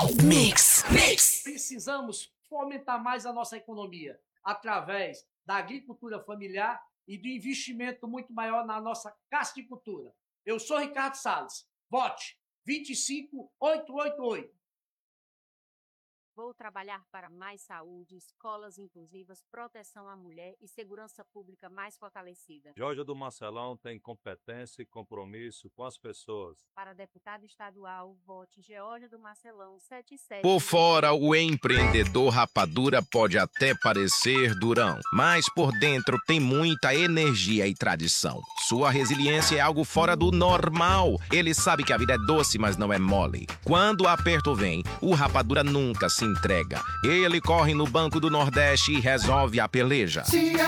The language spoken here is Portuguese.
Precisamos fomentar mais a nossa economia através da agricultura familiar e do investimento muito maior na nossa casticultura. Eu sou Ricardo Salles. Vote 25888. Vou trabalhar para mais saúde, escolas inclusivas, proteção à mulher e segurança pública mais fortalecida. Georgia do Marcelão tem competência e compromisso com as pessoas. Para deputado estadual, vote Georgia do Marcelão 77. Por fora, o empreendedor Rapadura pode até parecer durão, mas por dentro tem muita energia e tradição. Sua resiliência é algo fora do normal. Ele sabe que a vida é doce, mas não é mole. Quando o aperto vem, o Rapadura nunca se entrega. Ele corre no Banco do Nordeste e resolve a peleja.